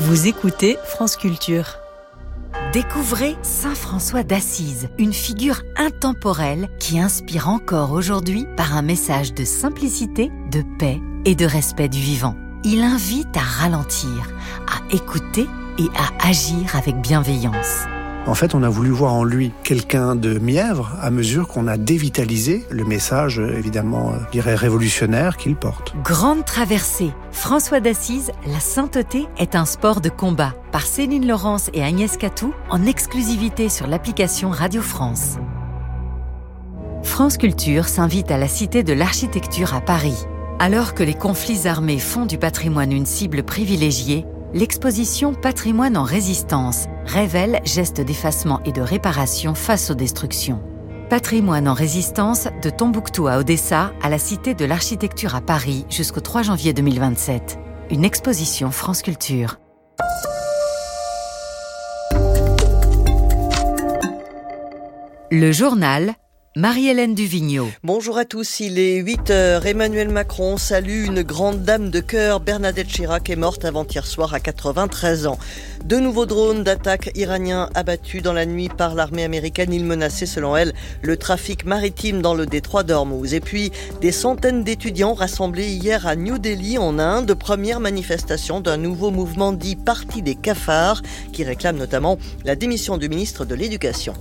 Vous écoutez France Culture. Découvrez Saint François d'Assise, une figure intemporelle qui inspire encore aujourd'hui par un message de simplicité, de paix et de respect du vivant. Il invite à ralentir, à écouter et à agir avec bienveillance. En fait, on a voulu voir en lui quelqu'un de mièvre à mesure qu'on a dévitalisé le message, évidemment, je dirais révolutionnaire qu'il porte. Grande traversée. François d'Assise, la sainteté est un sport de combat. Par Céline Laurence et Agnès Catou, en exclusivité sur l'application Radio France. France Culture s'invite à la Cité de l'Architecture à Paris. Alors que les conflits armés font du patrimoine une cible privilégiée, l'exposition Patrimoine en résistance révèle gestes d'effacement et de réparation face aux destructions. Patrimoine en résistance de Tombouctou à Odessa à la Cité de l'Architecture à Paris jusqu'au 3 janvier 2027. Une exposition France Culture. Le journal Marie-Hélène Duvigneau. Bonjour à tous, il est 8h. Emmanuel Macron salue une grande dame de cœur. Bernadette Chirac est morte avant-hier soir à 93 ans. De nouveaux drones d'attaque iraniens abattus dans la nuit par l'armée américaine. Ils menaçaient, selon elle, le trafic maritime dans le détroit d'Ormuz. Et puis, des centaines d'étudiants rassemblés hier à New Delhi, en Inde. Première manifestation d'un nouveau mouvement dit Parti des cafards, qui réclame notamment la démission du ministre de l'Éducation.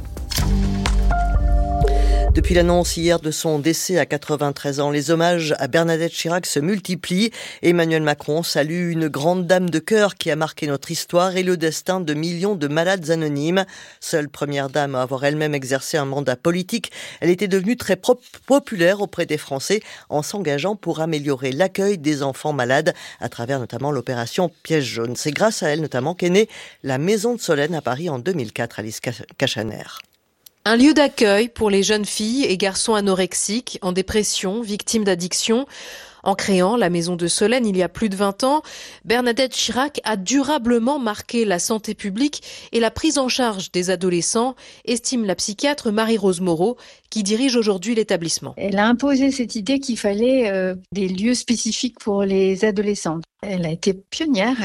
Depuis l'annonce hier de son décès à 93 ans, les hommages à Bernadette Chirac se multiplient. Emmanuel Macron salue une grande dame de cœur qui a marqué notre histoire et le destin de millions de malades anonymes. Seule première dame à avoir elle-même exercé un mandat politique, elle était devenue très populaire auprès des Français en s'engageant pour améliorer l'accueil des enfants malades à travers notamment l'opération Piège jaune. C'est grâce à elle notamment qu'est née la Maison de Solène à Paris en 2004, Alice Cachaner. Un lieu d'accueil pour les jeunes filles et garçons anorexiques, en dépression, victimes d'addiction. En créant la Maison de Solène il y a plus de 20 ans, Bernadette Chirac a durablement marqué la santé publique et la prise en charge des adolescents, estime la psychiatre Marie-Rose Moreau, qui dirige aujourd'hui l'établissement. Elle a imposé cette idée qu'il fallait des lieux spécifiques pour les adolescents. Elle a été pionnière.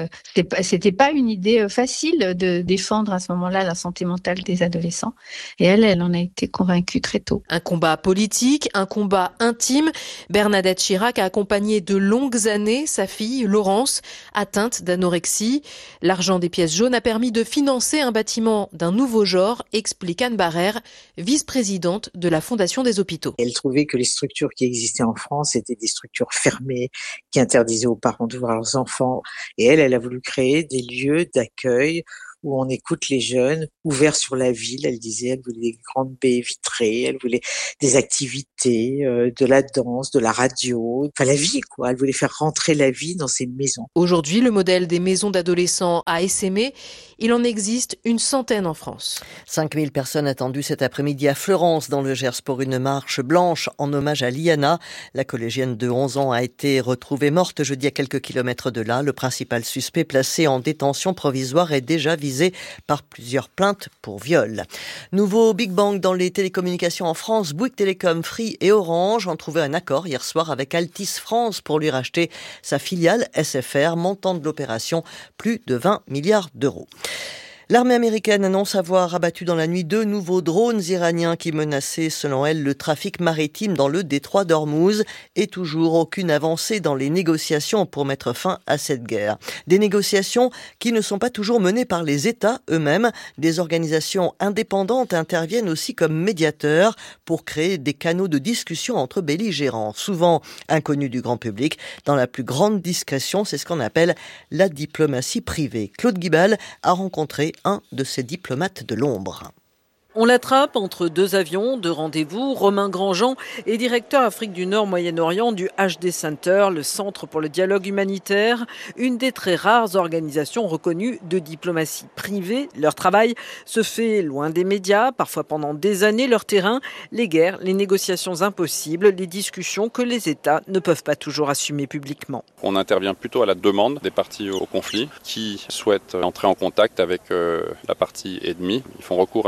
C'était pas une idée facile de défendre à ce moment-là la santé mentale des adolescents. Et elle en a été convaincue très tôt. Un combat politique, un combat intime. Bernadette Chirac a accompagné de longues années sa fille, Laurence, atteinte d'anorexie. L'argent des pièces jaunes a permis de financer un bâtiment d'un nouveau genre, explique Anne Barrère, vice-présidente de la Fondation des hôpitaux. Elle trouvait que les structures qui existaient en France étaient des structures fermées, qui interdisaient aux parents de voir leurs enfants. Et elle a voulu créer des lieux d'accueil où on écoute les jeunes, ouverts sur la ville. Elle disait, elle voulait des grandes baies vitrées, elle voulait des activités, de la danse, de la radio, enfin la vie quoi. Elle voulait faire rentrer la vie dans ces maisons. Aujourd'hui, le modèle des maisons d'adolescents a essaimé. Il en existe une centaine en France. 5000 personnes attendues cet après-midi à Fleurance, dans le Gers, pour une marche blanche en hommage à Liana. La collégienne de 11 ans a été retrouvée morte jeudi à quelques kilomètres de là. Le principal suspect placé en détention provisoire est déjà visé par plusieurs plaintes pour viol. Nouveau Big Bang dans les télécommunications en France. Bouygues Télécom, Free et Orange ont trouvé un accord hier soir avec Altice France pour lui racheter sa filiale SFR, montant de l'opération plus de 20 milliards d'euros. L'armée américaine annonce avoir abattu dans la nuit 2 nouveaux drones iraniens qui menaçaient, selon elle, le trafic maritime dans le détroit d'Ormuz, et toujours aucune avancée dans les négociations pour mettre fin à cette guerre. Des négociations qui ne sont pas toujours menées par les États eux-mêmes. Des organisations indépendantes interviennent aussi comme médiateurs pour créer des canaux de discussion entre belligérants, souvent inconnus du grand public, dans la plus grande discrétion. C'est ce qu'on appelle la diplomatie privée. Claude Guibal a rencontré un de ces diplomates de l'ombre. On l'attrape entre deux avions de rendez-vous. Romain Grandjean est directeur Afrique du Nord Moyen-Orient du HD Center, le Centre pour le dialogue humanitaire, une des très rares organisations reconnues de diplomatie privée. Leur travail se fait loin des médias, parfois pendant des années. Leur terrain, les guerres, les négociations impossibles, les discussions que les États ne peuvent pas toujours assumer publiquement. On intervient plutôt à la demande des parties au conflit qui souhaitent entrer en contact avec la partie ennemie. Ils font recours à des organisations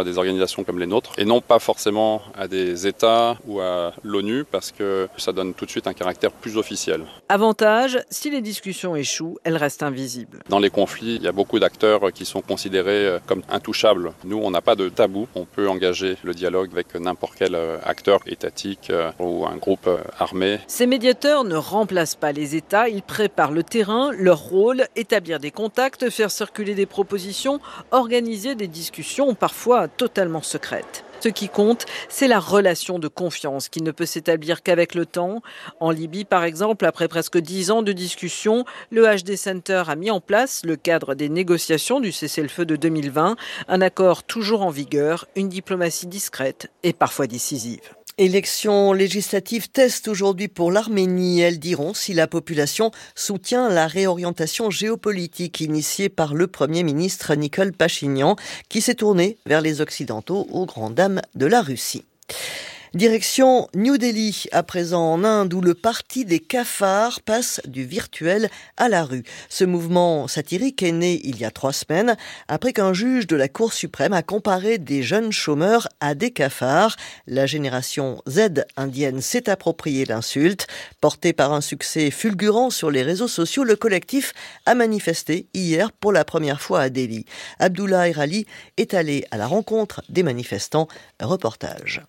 organisations comme les nôtres et non pas forcément à des États ou à l'ONU parce que ça donne tout de suite un caractère plus officiel. Avantage, si les discussions échouent, elles restent invisibles. Dans les conflits, il y a beaucoup d'acteurs qui sont considérés comme intouchables. Nous, on n'a pas de tabou. On peut engager le dialogue avec n'importe quel acteur étatique ou un groupe armé. Ces médiateurs ne remplacent pas les États, ils préparent le terrain, leur rôle, établir des contacts, faire circuler des propositions, organiser des discussions parfois totalement secrètes. Ce qui compte, c'est la relation de confiance qui ne peut s'établir qu'avec le temps. En Libye, par exemple, après presque 10 ans de discussions, le HD Center a mis en place le cadre des négociations du cessez-le-feu de 2020, un accord toujours en vigueur, une diplomatie discrète et parfois décisive. Élections législatives test aujourd'hui pour l'Arménie. Elles diront si la population soutient la réorientation géopolitique initiée par le Premier ministre Nikol Pachinian, qui s'est tourné vers les Occidentaux aux grandes dames de la Russie. Direction New Delhi, à présent en Inde, où le parti des cafards passe du virtuel à la rue. Ce mouvement satirique est né il y a 3 semaines, après qu'un juge de la Cour suprême a comparé des jeunes chômeurs à des cafards. La génération Z indienne s'est appropriée l'insulte. Porté par un succès fulgurant sur les réseaux sociaux, le collectif a manifesté hier pour la première fois à Delhi. Abdullah Erali est allé à la rencontre des manifestants. Reportage.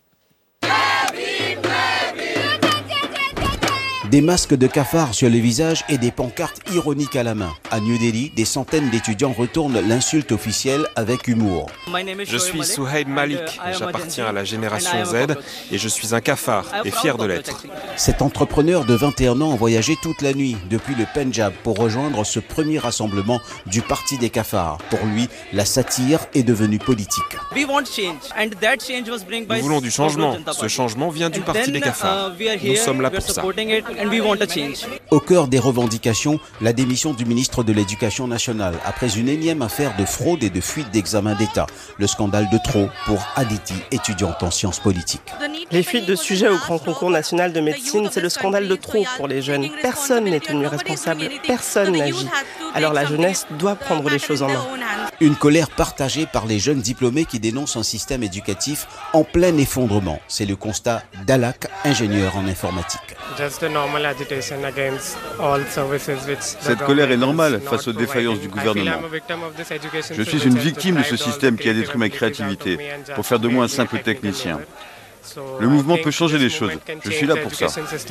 Des masques de cafards sur les visages et des pancartes ironiques à la main. À New Delhi, des centaines d'étudiants retournent l'insulte officielle avec humour. Je suis Suhaib Malik, j'appartiens à la génération Z et je suis un cafard et fier de l'être. Cet entrepreneur de 21 ans a voyagé toute la nuit depuis le Pendjab pour rejoindre ce premier rassemblement du Parti des cafards. Pour lui, la satire est devenue politique. Nous voulons du changement. Ce changement vient du Parti des cafards. Nous sommes là pour ça. Au cœur des revendications, la démission du ministre de l'Éducation nationale après une énième affaire de fraude et de fuite d'examen d'État. Le scandale de trop pour Aditi, étudiante en sciences politiques. Les fuites de sujets au grand concours national de médecine, c'est le scandale de trop pour les jeunes. Personne n'est tenu responsable, personne n'agit. Alors la jeunesse doit prendre les choses en main. Une colère partagée par les jeunes diplômés qui dénoncent un système éducatif en plein effondrement. C'est le constat d'Alak, ingénieur en informatique. Cette colère est normale face aux défaillances du gouvernement. Je suis une victime de ce système qui a détruit ma créativité pour faire de moi un simple technicien. Le mouvement peut changer les choses. Je suis là pour ça.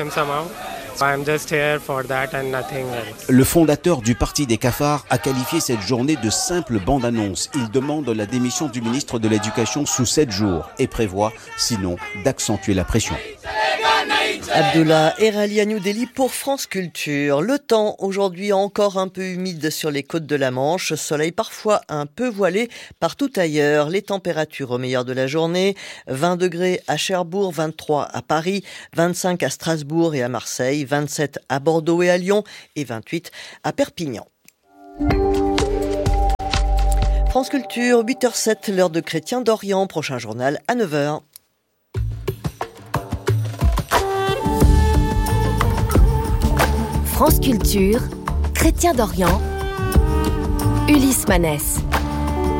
Le fondateur du Parti des cafards a qualifié cette journée de simple bande-annonce. Il demande la démission du ministre de l'Éducation sous 7 jours et prévoit, sinon, d'accentuer la pression. Abdullah Erali à New Delhi pour France Culture. Le temps aujourd'hui encore un peu humide sur les côtes de la Manche, soleil parfois un peu voilé partout ailleurs. Les températures au meilleur de la journée, 20 degrés à Cherbourg, 23 à Paris, 25 à Strasbourg et à Marseille, 27 à Bordeaux et à Lyon et 28 à Perpignan. France Culture, 8h07, l'heure de Chrétien d'Orient, prochain journal à 9h. France Culture, Chrétien d'Orient, Ulysse Manès.